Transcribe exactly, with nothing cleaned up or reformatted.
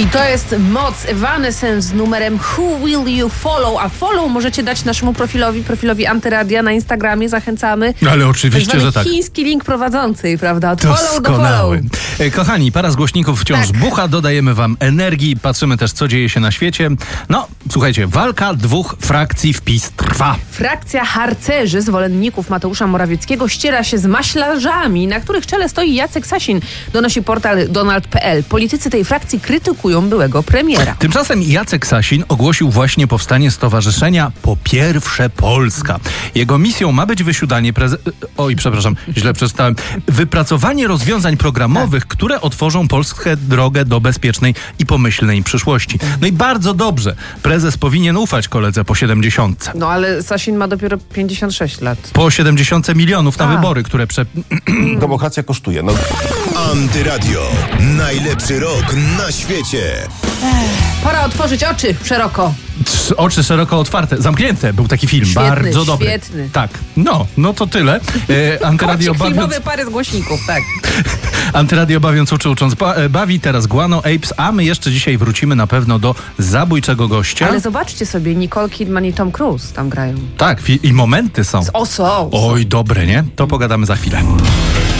I to jest moc Evanescence z numerem Who Will You Follow? A follow możecie dać naszemu profilowi, profilowi Antyradia na Instagramie. Zachęcamy. Ale oczywiście, że tak. Chiński link prowadzący, prawda? Od follow do follow. Kochani, para z głośników wciąż tak. bucha. Dodajemy wam energii. Patrzymy też, co dzieje się na świecie. No, słuchajcie, walka dwóch frakcji w PiS trwa. Frakcja harcerzy, zwolenników Mateusza Morawieckiego, ściera się z maślarzami, na których czele stoi Jacek Sasin, donosi portal donald kropka p l. Politycy tej frakcji krytykują byłego premiera. Tymczasem Jacek Sasin ogłosił właśnie powstanie stowarzyszenia Po Pierwsze Polska. Jego misją ma być wysiadanie preze... Oj, przepraszam, źle przeczytałem. Wypracowanie rozwiązań programowych, tak. które otworzą Polskę drogę do bezpiecznej i pomyślnej przyszłości. No i bardzo dobrze. Prezes powinien ufać koledze po siedemdziesiątce. No ale Sasin ma dopiero pięćdziesiąt sześć lat. Po siedemdziesiątce milionów na A. wybory, które prze... Demokracja kosztuje. No. Antyradio. Najlepszy rok na świecie. Ech, pora otworzyć oczy szeroko. Trz, oczy szeroko otwarte, zamknięte. Był taki film, świetny, bardzo dobry. Świetny. Tak, no, no to tyle. E, Antyradio bawiąc... filmowy pary z głośników, tak. Antyradio bawiąc uczy, ucząc ba, bawi. Teraz Guano Apes, a my jeszcze dzisiaj wrócimy na pewno do zabójczego gościa. Ale zobaczcie sobie, Nicole Kidman i Tom Cruise tam grają. Tak, i momenty są. O, są. Oj, dobre, nie? To pogadamy za chwilę.